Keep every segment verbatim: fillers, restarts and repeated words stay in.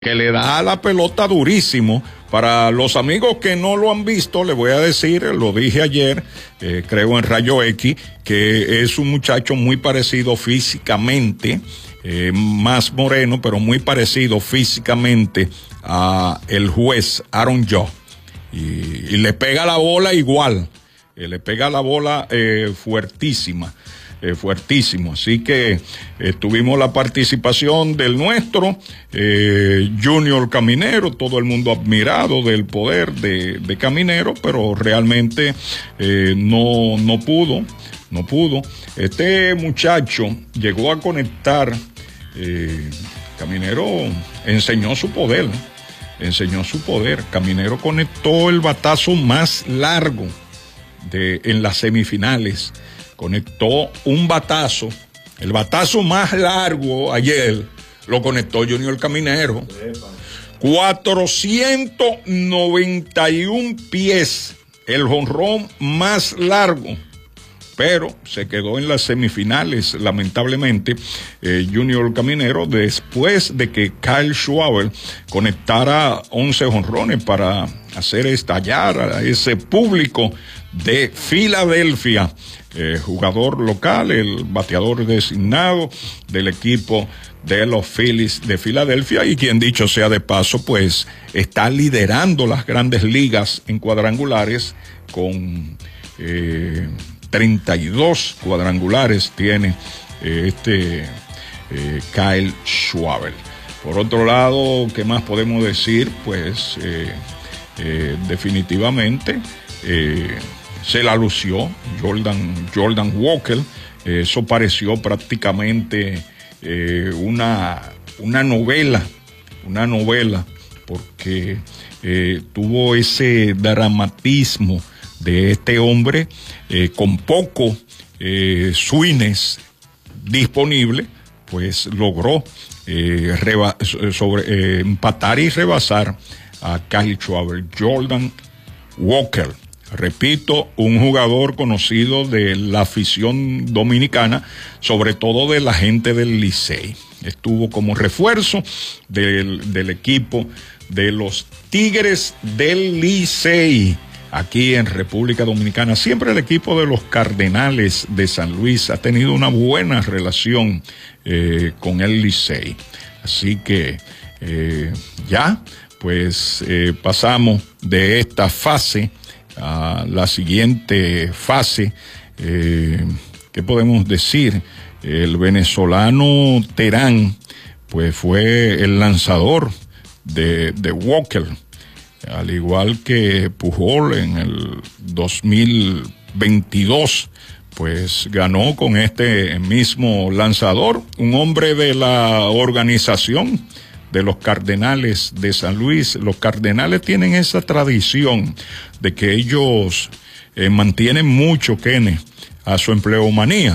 que le da la pelota durísimo. Para los amigos que no lo han visto, les voy a decir, lo dije ayer, eh, creo en Rayo X, que es un muchacho muy parecido físicamente, eh, más moreno, pero muy parecido físicamente a el juez Aaron Judge. Y, y le pega la bola igual, eh, le pega la bola eh, fuertísima. Eh, fuertísimo, así que eh, tuvimos la participación del nuestro eh, Junior Caminero, todo el mundo admirado del poder de, de Caminero, pero realmente eh, no, no pudo, no pudo. Este muchacho llegó a conectar, eh, Caminero enseñó su poder, enseñó su poder, Caminero conectó el batazo más largo de, en las semifinales. Conectó un batazo, el batazo más largo ayer lo conectó Junior Caminero. cuatrocientos noventa y uno pies, el jonrón más largo, pero se quedó en las semifinales, lamentablemente, eh, Junior Caminero, después de que Kyle Schwarber conectara once jonrones para hacer estallar a ese público de Filadelfia. Eh, jugador local, el bateador designado del equipo de los Phillies de Filadelfia, y quien, dicho sea de paso, pues está liderando las grandes ligas en cuadrangulares con eh, treinta y dos cuadrangulares tiene eh, este eh, Kyle Schwarber. Por otro lado, ¿qué más podemos decir? Pues eh, eh, definitivamente eh, se la lució Jordan, Jordan Walker. Eh, eso pareció prácticamente eh, una, una novela, una novela, porque eh, tuvo ese dramatismo de este hombre eh, con poco eh, swings disponible, pues logró eh, reba, sobre, eh, empatar y rebasar a Kyle Schwarber. Jordan Walker, repito, un jugador conocido de la afición dominicana, sobre todo de la gente del Licey. Estuvo como refuerzo del, del equipo de los Tigres del Licey, aquí en República Dominicana. Siempre el equipo de los Cardenales de San Luis ha tenido una buena relación eh, con el Licey. Así que eh, ya, pues eh, pasamos de esta fase a la siguiente fase. Eh, ¿qué podemos decir? El venezolano Terán, pues fue el lanzador de, de Walker, al igual que Pujol en el dos mil veintidós, pues ganó con este mismo lanzador, un hombre de la organización de los Cardenales de San Luis. Los Cardenales tienen esa tradición de que ellos eh, mantienen mucho, Kene, a su empleomanía.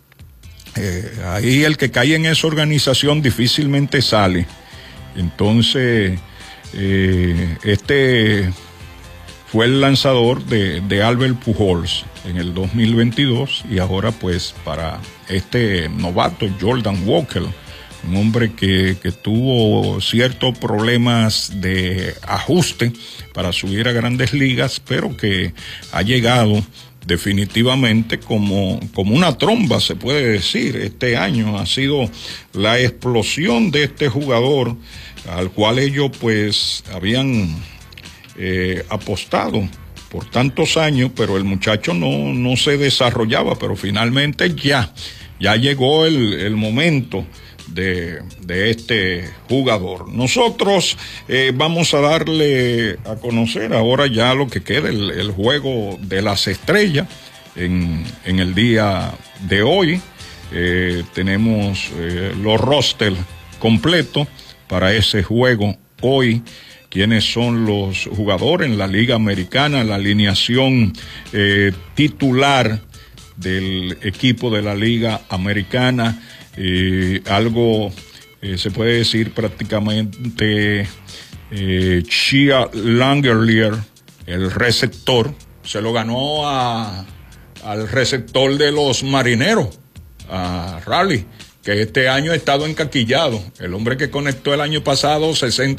Eh, ahí el que cae en esa organización difícilmente sale. Entonces, eh, este fue el lanzador de, de Albert Pujols en el dos mil veintidós, y ahora pues para este novato Jordan Walker, un hombre que, que tuvo ciertos problemas de ajuste para subir a grandes ligas, pero que ha llegado definitivamente como, como una tromba, se puede decir. Este año ha sido la explosión de este jugador, al cual ellos pues habían eh, apostado por tantos años, pero el muchacho no, no se desarrollaba, pero finalmente ya, ya llegó el, el momento De, de este jugador. Nosotros eh, vamos a darle a conocer ahora ya lo que queda, el, el juego de las estrellas en, en el día de hoy. Eh, tenemos eh, los roster completos para ese juego hoy. ¿Quiénes son los jugadores en la Liga Americana? La alineación eh, titular del equipo de la Liga Americana. Eh, algo eh, se puede decir prácticamente eh, Shea Langeliers, el receptor, se lo ganó a, al receptor de los Marineros, a Raleigh, que este año ha estado encaquillado. El hombre que conectó el año pasado sesenta